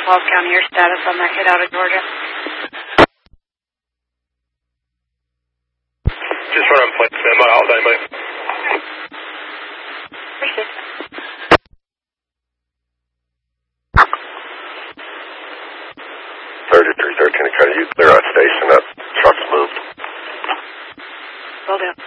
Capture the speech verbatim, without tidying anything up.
Falls County, your status on that hit out of Georgia? Just run on plate, standby, all day, mate. Appreciate it. thirty-three thirteen, trying to use clear out station, that truck's moved. Will do.